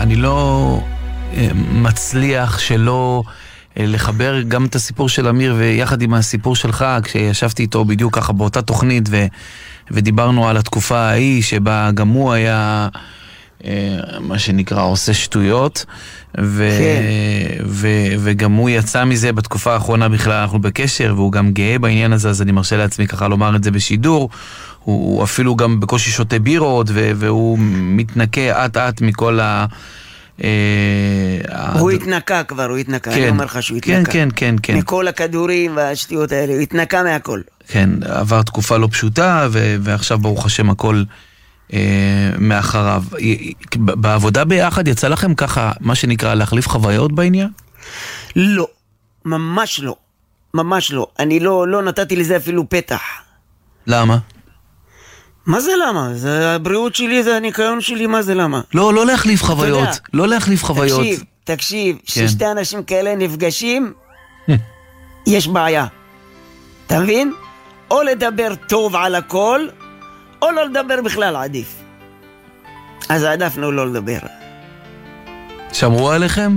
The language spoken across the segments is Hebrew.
אני לא מצליח שלא לחבר גם את הסיפור של אמיר ויחד עם הסיפור שלך, כשישבתי איתו בדיוק ככה באותה תוכנית ודיברנו על התקופה ההיא שבה גם הוא היה מה שנקרא עושה שטויות וגם הוא יצא מזה בתקופה האחרונה. בכלל אנחנו בקשר והוא גם גאה בעניין הזה, אז אני מרשה לעצמי ככה לומר את זה בשידור. הוא אפילו גם בקושי שותה בירות והוא מתנקה עט מכל הוא התנקה כבר, הוא התנקה, אני אומר לך שהוא התנקה. כן. מכל הכדורים והשטויות האלה, הוא התנקה מהכל. כן, עבר תקופה לא פשוטה, ועכשיו ברוך השם הכל מאחריו. בעבודה ביחד יצא לכם ככה, מה שנקרא, להחליף חוויות בעניין? לא, ממש לא. ממש לא. אני לא נתתי לזה אפילו פתח. למה? מה זה למה? זה הבריאות שלי, זה הניקיון שלי, מה זה למה? לא להחליף חוויות. לא להחליף חוויות. תקשיב, ששתי אנשים כאלה נפגשים, יש בעיה. אתה מבין? או לדבר טוב על הכל, או לא לדבר בכלל עדיף. אז עדפנו לא לדבר. שמרו עליכם?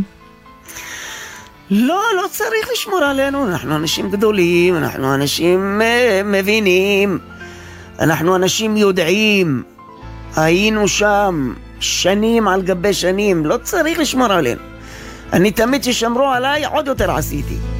לא צריך לשמור עלינו. אנחנו אנשים גדולים, אנחנו אנשים מבינים, אנחנו אנשים יודעים, היינו שם שנים על גבי שנים, לא צריך לשמור עלינו. אני תמיד ששמרו עליי עוד יותר עשיתי.